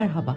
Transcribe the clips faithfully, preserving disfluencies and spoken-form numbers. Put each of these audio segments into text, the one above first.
Merhaba.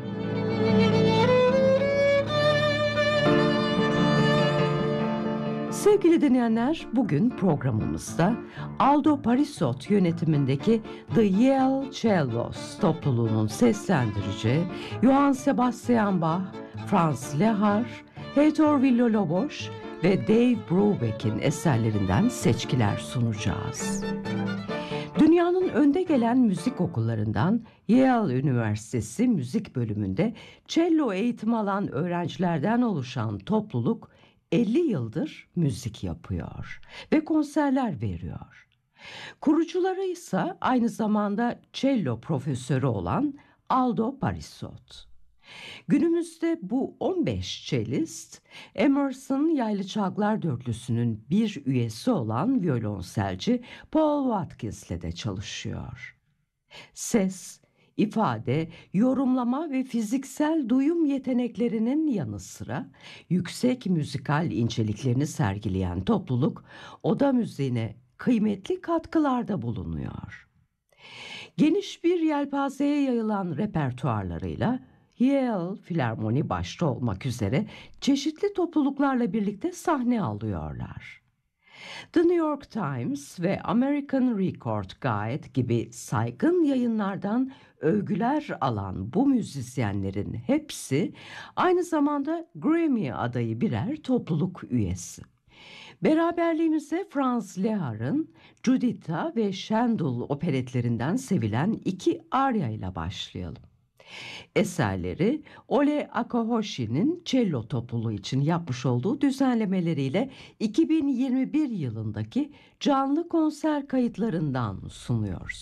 Sevgili dinleyenler, bugün programımızda Aldo Parisot yönetimindeki The Yale Cellos topluluğunun seslendireceği Johann Sebastian Bach, Franz Lehár, Hector Villa-Lobos ve Dave Brubeck'in eserlerinden seçkiler sunacağız. Dünyanın önde gelen müzik okullarından Yale Üniversitesi Müzik Bölümünde cello eğitimi alan öğrencilerden oluşan topluluk elli yıldır müzik yapıyor ve konserler veriyor. Kurucuları ise aynı zamanda cello profesörü olan Aldo Parisot. Günümüzde bu on beş cellist, Emerson Yaylı Çalgılar Dörtlüsü'nün bir üyesi olan violonselci Paul Watkins'le de çalışıyor. Ses, ifade, yorumlama ve fiziksel duyum yeteneklerinin yanı sıra yüksek müzikal inceliklerini sergileyen topluluk, oda müziğine kıymetli katkılarda bulunuyor. Geniş bir yelpazeye yayılan repertuarlarıyla Yale Filarmoni başta olmak üzere çeşitli topluluklarla birlikte sahne alıyorlar. The New York Times ve American Record Guide gibi saygın yayınlardan övgüler alan bu müzisyenlerin hepsi aynı zamanda Grammy adayı birer topluluk üyesi. Beraberliğimize Franz Lehar'ın Giuditta ve Schandul operetlerinden sevilen iki arya ile başlayalım. Eserleri Ole Akahoshi'nin cello topluluğu için yapmış olduğu düzenlemeleriyle iki bin yirmi bir yılındaki canlı konser kayıtlarından sunuyoruz.